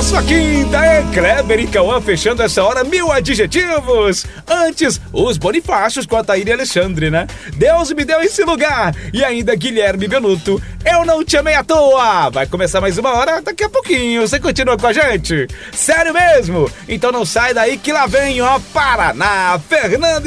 sua quinta, é Kleber e Cauã fechando essa hora 1000 adjetivos. Antes, os Bonifácios com a Thaíra e Alexandre, né? Deus me deu esse lugar. E ainda Guilherme Benuto, eu não te amei à toa. Vai começar mais uma hora daqui a pouquinho. Você continua com a gente? Sério mesmo? Então não sai daí que lá vem, ó, Paraná, Fernando